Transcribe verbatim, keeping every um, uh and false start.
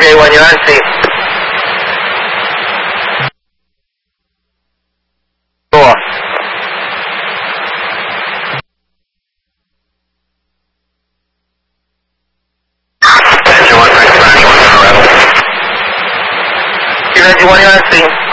Okay, when you're on scene. Cool. Engine one, Frank, Ronnie, one, Colorado. Engine one, you're on scene.